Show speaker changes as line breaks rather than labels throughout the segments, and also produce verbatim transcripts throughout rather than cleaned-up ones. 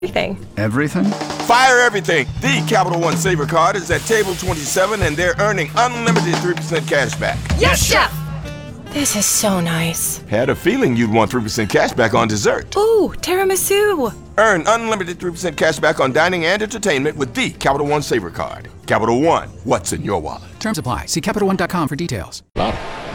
Everything.
Everything?
Fire everything. The Capital One Saver Card is at table twenty-seven and they're earning unlimited three percent cash back.
Yes, Chef! This is so nice.
Had a feeling you'd want three percent cash back on dessert.
Ooh, tiramisu.
Earn unlimited three percent cash back on dining and entertainment with the Capital One Saver Card. Capital One, what's in your wallet?
Terms apply. See Capital One dot com for details.
Claro.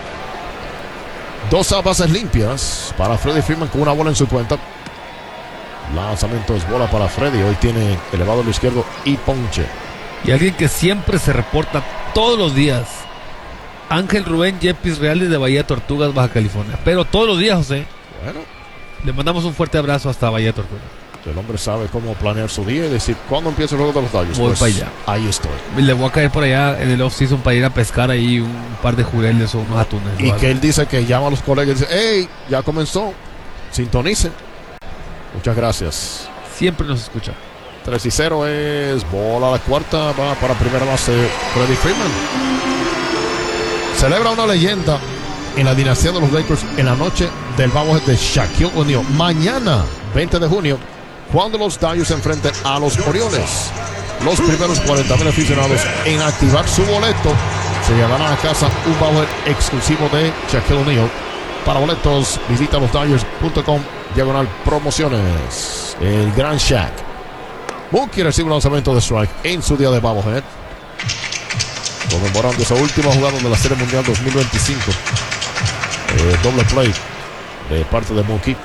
Dos bases limpias para Freddie Freeman con una bola en su cuenta. Lanzamiento es bola para Freddy. Hoy tiene elevado el izquierdo y ponche.
Y alguien que siempre se reporta todos los días. Ángel Rubén Yepis Reales de Bahía Tortugas, Baja California. Pero todos los días, José.
Bueno.
Le mandamos un fuerte abrazo hasta Bahía Tortugas.
El hombre sabe cómo planear su día y decir cuándo empieza el juego de los Dodgers.
Voy
pues,
para allá.
Ahí estoy.
Le voy a caer por allá en el off-season para ir a pescar ahí un par de jureles o unos atunes.
Y que él dice que llama a los colegas y dice, hey, ya comenzó. Sintonicen. Muchas gracias.
Siempre nos escucha.
tres y cero es bola a la cuarta. Va para primera base Freddie Freeman. Celebra una leyenda en la dinastía de los Lakers en la noche del babo de Shaquille O'Neal. Mañana, veinte de junio, cuando los Dodgers se enfrenten a los Orioles. Los primeros cuarenta mil aficionados en activar su boleto se llevarán a casa un babo exclusivo de Shaquille O'Neal. Para boletos, visita los Dodgers punto com diagonal promociones. El Gran Shaq. Mookie recibe un lanzamiento de strike en su día de bobblehead, conmemorando esa última jugada de la Serie Mundial dos mil veinticinco. Eh, doble play de parte de Mookie.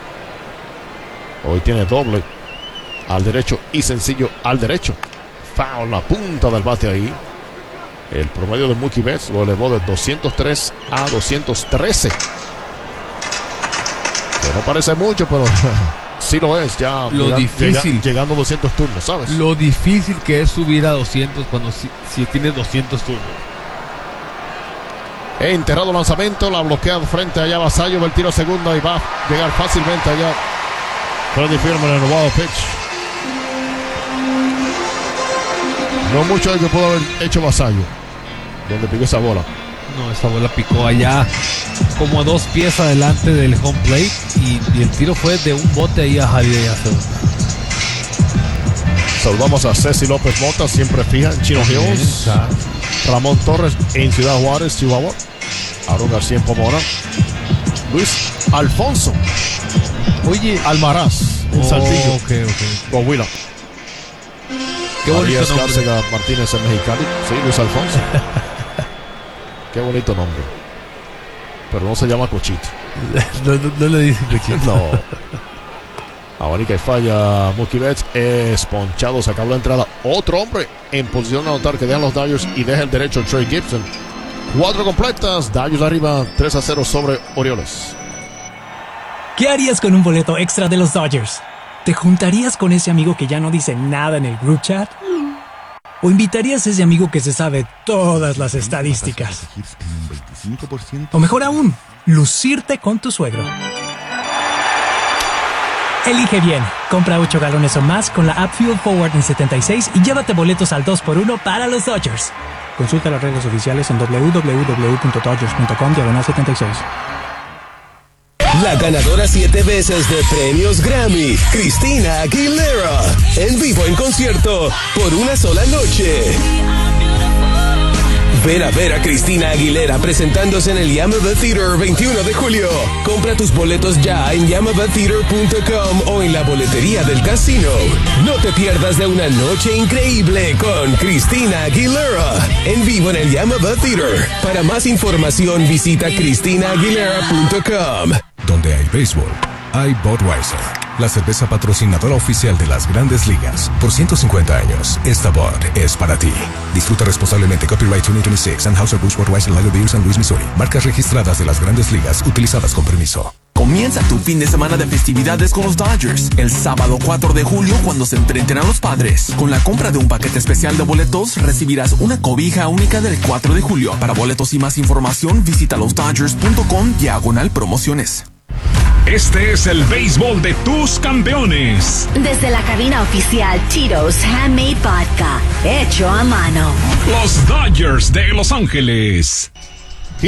Hoy tiene doble al derecho y sencillo al derecho. Foul, la punta del bate ahí. El promedio de Mookie Betts lo elevó de doscientos tres a doscientos trece. Que no parece mucho, pero sí lo es. Ya
lo
llega,
difícil.
Llega, llegando a doscientos turnos, ¿sabes?
Lo difícil que es subir a doscientos cuando si, si tienes doscientos turnos.
Enterrado lanzamiento, la bloquea frente allá Vasallo, va el tiro a segunda y va a llegar fácilmente allá. Freddie Freeman, el renovado pitch. No mucho de que pudo haber hecho Vasallo, donde picó esa bola.
No, esa bola picó allá como a dos pies adelante del home plate y, y el tiro fue de un bote ahí a Javier y a segunda.
Saludamos a Ceci López Mota, siempre fija en Chino Hills. Ramón Torres en Ciudad Juárez, Chihuahua. Aaron García en Pomona. Luis Alfonso.
Oye,
Almaraz en
oh,
Saltillo.
Ok, ok.
Coahuila.
Qué bonito
Arias
nombre.
Cárcega Martínez en Mexicali. Sí, Luis Alfonso. Qué bonito nombre. Pero no se llama Cochito.
No, no, no le dicen Cochito.
No. Abanica y falla Mookie Betts. Es ponchado. Se acabó la entrada. Otro hombre en posición de anotar que dejan los Dodgers y deja el derecho Trey Gibson. Cuatro completas. Dodgers arriba tres a cero sobre Orioles.
¿Qué harías con un boleto extra de los Dodgers? ¿Te juntarías con ese amigo que ya no dice nada en el group chat? ¿O invitarías a ese amigo que se sabe todas las estadísticas? O mejor aún, lucirte con tu suegro. Elige bien. Compra ocho galones o más con la app Fuel Forward en setenta y seis y llévate boletos al dos por uno para los Dodgers. Consulta las reglas oficiales en doble u doble u doble u punto dodgers punto com diagonal setenta y seis.
La ganadora siete veces de premios Grammy, Christina Aguilera, en vivo en concierto por una sola noche. Ven a ver a Christina Aguilera presentándose en el Yamava Theater veintiuno de julio. Compra tus boletos ya en yamava theater punto com o en la boletería del casino. No te pierdas de una noche increíble con Christina Aguilera en vivo en el Yamava Theater. Para más información visita christina aguilera punto com.
Donde hay béisbol, hay Budweiser, la cerveza patrocinadora oficial de las Grandes Ligas. Por ciento cincuenta años, esta Bud es para ti. Disfruta responsablemente. Copyright dos mil veintiséis, Anheuser-Busch Budweiser Lager Beer, San Luis, Missouri. Marcas registradas de las Grandes Ligas, utilizadas con permiso.
Comienza tu fin de semana de festividades con los Dodgers. El sábado cuatro de julio, cuando se enfrenten a los Padres. Con la compra de un paquete especial de boletos, recibirás una cobija única del cuatro de julio. Para boletos y más información, visita los dodgers punto com diagonal promociones.
Este es el béisbol de tus campeones.
Desde la cabina oficial Tito's Handmade Vodka, hecho a mano.
Los Dodgers de Los Ángeles.